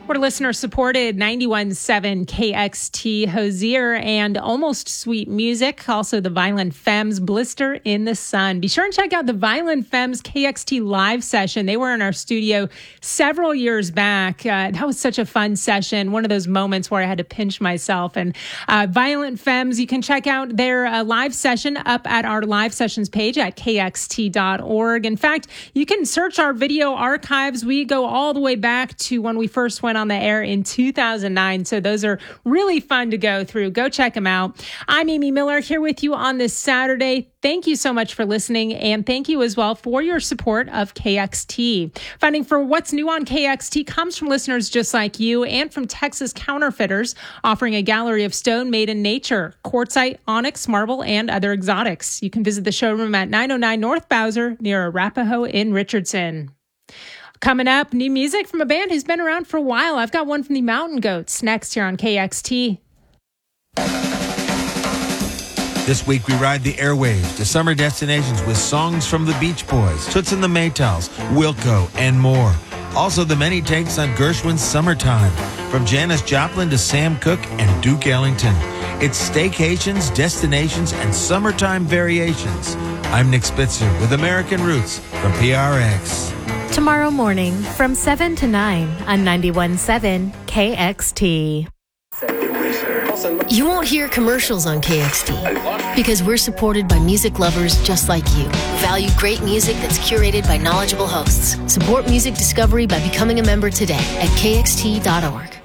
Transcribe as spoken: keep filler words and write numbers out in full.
We're listener-supported ninety-one point seven K X T Hozier and Almost Sweet Music. Also, the Violent Femmes, Blister in the Sun. Be sure and check out the Violent Femmes K X T live session. They were in our studio several years back. Uh, that was such a fun session. One of those moments where I had to pinch myself. And uh, Violent Femmes, you can check out their uh, live session up at our live sessions page at K X T dot org. In fact, you can search our video archives. We go all the way back to when we first went on the air in two thousand nine. So those are really fun to go through. Go check them out. I'm Amy Miller here with you on this Saturday. Thank you so much for listening, and thank you as well for your support of K X T. Funding for What's New on K X T comes from listeners just like you and from Texas Counterfeiters, offering a gallery of stone made in nature, quartzite, onyx, marble, and other exotics. You can visit the showroom at nine oh nine North Bowser near Arapahoe in Richardson. Coming up, new music from a band who's been around for a while. I've got one from the Mountain Goats next here on K X T. This week we ride the airwaves to summer destinations with songs from the Beach Boys, Toots and the Maytals, Wilco, and more. Also the many takes on Gershwin's Summertime, from Janis Joplin to Sam Cooke and Duke Ellington. It's staycations, destinations, and summertime variations. I'm Nick Spitzer with American Roots from P R X. Tomorrow morning from seven to nine on ninety-one point seven K X T. You won't hear commercials on K X T because we're supported by music lovers just like you. Value great music that's curated by knowledgeable hosts. Support music discovery by becoming a member today at K X T dot org.